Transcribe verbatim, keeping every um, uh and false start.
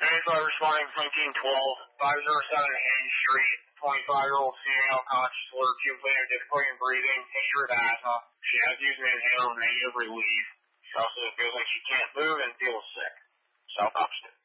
Anyone responding from nineteen twelve, five oh seven Haynes Street, twenty-five-year-old female, conscious, alert, complaining of difficulty in breathing, history of asthma. She has used an inhaler, negative relief. She also feels like she can't move and feels sick. South Oxford.